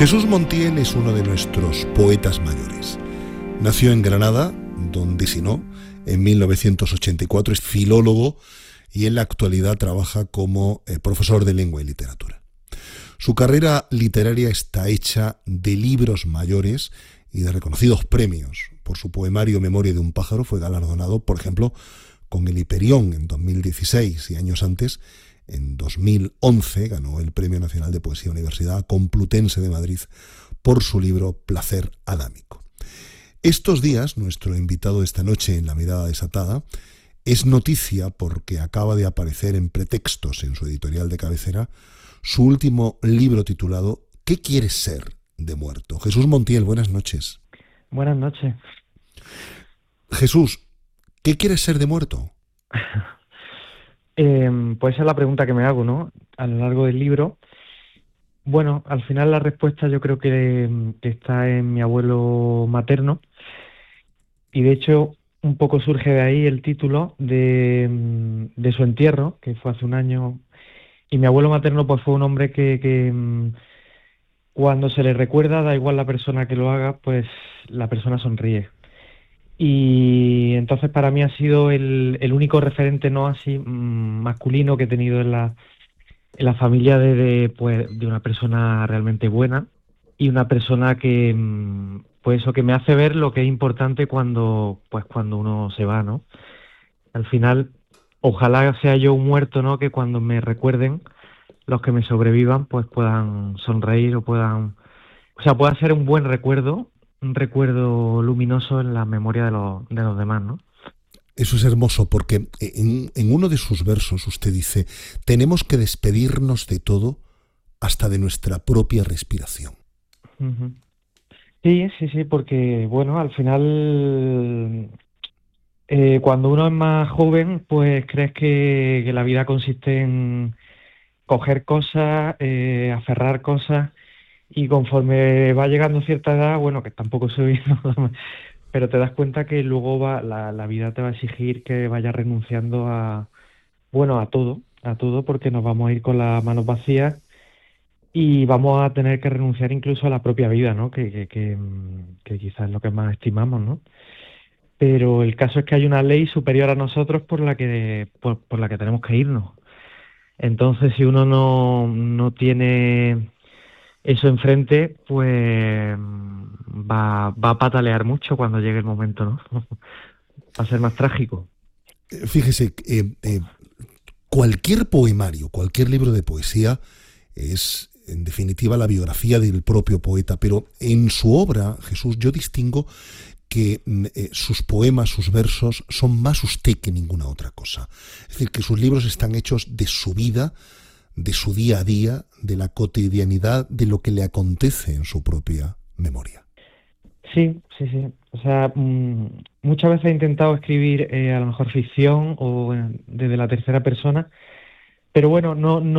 Jesús Montiel es uno de nuestros poetas mayores. Nació en Granada, donde si no, en 1984 es filólogo y en la actualidad trabaja como profesor de lengua y literatura. Su carrera literaria está hecha de libros mayores y de reconocidos premios. Por su poemario Memoria de un pájaro fue galardonado, por ejemplo, con el Hiperión en 2016 y años antes, en 2011, ganó el Premio Nacional de Poesía Universidad Complutense de Madrid por su libro Placer Adámico. Estos días, nuestro invitado esta noche en La Mirada Desatada es noticia porque acaba de aparecer en Pretextos, en su editorial de cabecera, su último libro titulado ¿Qué quieres ser de muerto? Jesús Montiel, buenas noches. Buenas noches. Jesús, ¿qué quieres ser de muerto? Pues esa es la pregunta que me hago, ¿no? A lo largo del libro. Bueno, al final la respuesta yo creo que está en mi abuelo materno. Y de hecho, un poco surge de ahí el título de su entierro, que fue hace un año. Y mi abuelo materno pues fue un hombre que cuando se le recuerda, da igual la persona que lo haga, pues la persona sonríe. Y entonces para mí ha sido el único referente no así masculino que he tenido en la familia de una persona realmente buena y una persona que pues eso, que me hace ver lo que es importante cuando uno se va, ¿no? Al final, ojalá sea yo un muerto, ¿no? Que cuando me recuerden, los que me sobrevivan, pues puedan sonreír o pueda ser un buen recuerdo, un recuerdo luminoso en la memoria de los demás, ¿no? Eso es hermoso porque en uno de sus versos usted dice: tenemos que despedirnos de todo hasta de nuestra propia respiración. Uh-huh. Sí, porque bueno, al final cuando uno es más joven, pues crees que la vida consiste en coger cosas, aferrar cosas, y conforme va llegando cierta edad, bueno, que tampoco soy, pero te das cuenta que luego la vida te va a exigir que vayas renunciando a todo, porque nos vamos a ir con las manos vacías y vamos a tener que renunciar incluso a la propia vida, ¿no? Que quizás es lo que más estimamos, ¿no? Pero el caso es que hay una ley superior a nosotros por la que tenemos que irnos. Entonces, si uno no tiene eso enfrente, pues va a patalear mucho cuando llegue el momento, ¿no? Va a ser más trágico. Fíjese, cualquier poemario, cualquier libro de poesía es, en definitiva, la biografía del propio poeta, pero en su obra, Jesús, yo distingo que sus poemas, sus versos, son más usted que ninguna otra cosa. Es decir, que sus libros están hechos de su vida, de su día a día, de la cotidianidad, de lo que le acontece en su propia memoria. Sí. O sea, muchas veces he intentado escribir a lo mejor ficción o desde la tercera persona, pero bueno,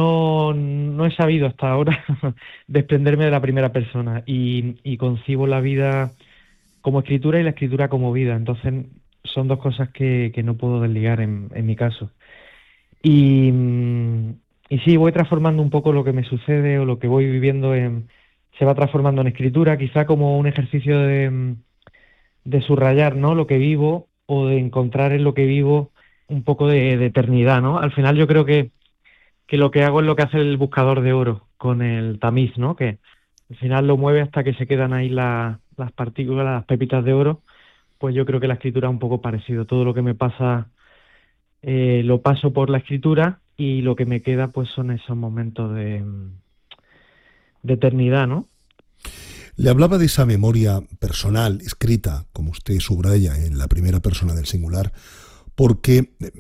no he sabido hasta ahora desprenderme de la primera persona y concibo la vida como escritura y la escritura como vida. Entonces son dos cosas que no puedo desligar en mi caso. Y sí, voy transformando un poco lo que me sucede o lo que voy viviendo se va transformando en escritura, quizá como un ejercicio de subrayar, ¿no? Lo que vivo o de encontrar en lo que vivo un poco de eternidad, ¿no? Al final yo creo que lo que hago es lo que hace el buscador de oro con el tamiz, ¿no? Que al final lo mueve hasta que se quedan ahí las partículas, las pepitas de oro. Pues yo creo que la escritura es un poco parecido. Todo lo que me pasa lo paso por la escritura y lo que me queda pues son esos momentos de eternidad, ¿no? Le hablaba de esa memoria personal, escrita, como usted subraya, en la primera persona del singular, porque